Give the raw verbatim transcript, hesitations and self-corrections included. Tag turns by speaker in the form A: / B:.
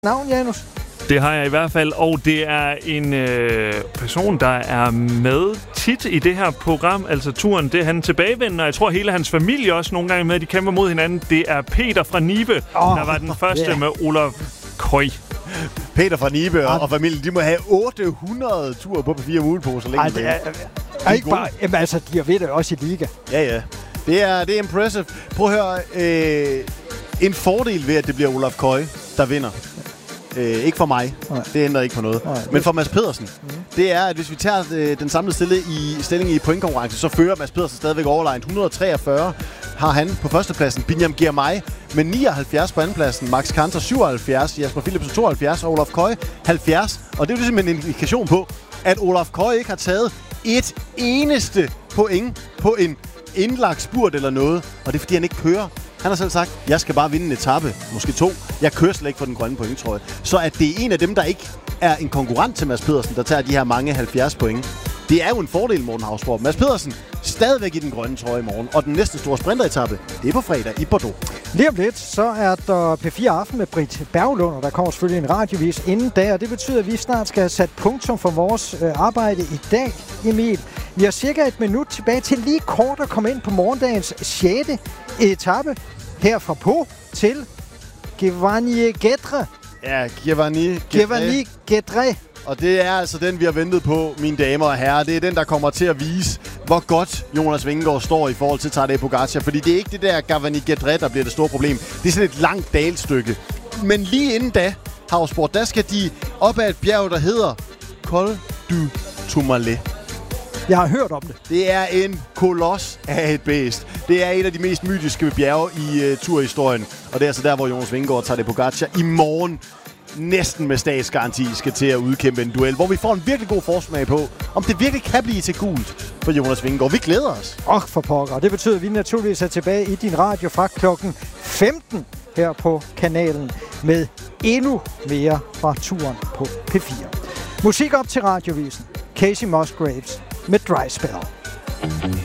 A: Navn, Janus?
B: Det har jeg i hvert fald, og det er en øh, person, der er med tit i det her program, altså turen. Det er han tilbagevendende, og jeg tror hele hans familie også nogle gange med, at de kæmper mod hinanden. Det er Peter fra Nibe, oh, der var den første yeah. med Olaf Køj.
C: Peter fra Nibe og, og familien, de må have otte hundrede ture på P fire Muleposer længe.
A: Ej, det er, er ikke bare... Jamen, altså, de har ved det også i liga.
C: Ja, ja. Det er, det er impressive. Prøv at høre. Øh, en fordel ved, at det bliver Olaf Køj, der vinder. Øh, ikke for mig. Nej. Det ændrer ikke på noget. Nej, men for Mads Pedersen, mm. det er, at hvis vi tager øh, den samlede stille i, stilling i pointkonkurrence, så fører Mads Pedersen stadigvæk overlegnet. et hundrede og treogfyrre har han på førstepladsen. Binyam Girmay med nioghalvfjerds på andenpladsen. Max Kanter syvoghalvfjerds. Jasper Philipsen tooghalvfjerds. Og Olaf Køj halvfjerds. Og det er jo ligesom en indikation på, at Olaf Køj ikke har taget et eneste point på en indlagt spurt eller noget. Og det er, fordi han ikke kører. Han har selv sagt, jeg skal bare vinde en etape, måske to. Jeg kører slet ikke for den grønne point, tror jeg. Så at det er en af dem, der ikke er en konkurrent til Mads Pedersen, der tager de her mange halvfjerds point. Det er jo en fordel, Morten Hausborg. Mads Pedersen stadigvæk i den grønne trøje i morgen. Og den næste store sprinteretappe, det er på fredag i Bordeaux.
A: Lige om lidt, så er der P fire Aften med Britt Berglund, og der kommer selvfølgelig en radiovis inden da, og det betyder, at vi snart skal have sat punktum for vores øh, arbejde i dag, Emil. Vi har cirka et minut tilbage til lige kort at komme ind på morgendagens sjette etape. Herfra på til Giovanni Gedre.
C: Ja, Giovanni
A: Giovanni Gedre.
C: Og det er altså den, vi har ventet på, mine damer og herrer. Det er den, der kommer til at vise, hvor godt Jonas Vingegaard står i forhold til Tadej Pogačar. Fordi det er ikke det der Giovanni Gedre, der bliver det store problem. Det er sådan et langt dalstykke. Men lige inden da, Havsport, der skal de op ad et bjerg, der hedder Col du Tourmalet.
A: Jeg har hørt om det.
C: Det er en koloss af et bæst. Det er et af de mest mytiske bjerge i uh, turhistorien. Og det er altså der, hvor Jonas Vingegaard og Tadej Pogačar i morgen næsten med statsgaranti skal til at udkæmpe en duel, hvor vi får en virkelig god forsmag på, om det virkelig kan blive til gult for Jonas Vingegaard. Vi glæder os.
A: Og for pokker. Det betyder, at vi naturligvis er tilbage i din radio fra klokken femten her på kanalen med endnu mere fra turen på P fire. Musik op til radiovisen. Casey Musgraves med Dry Spell.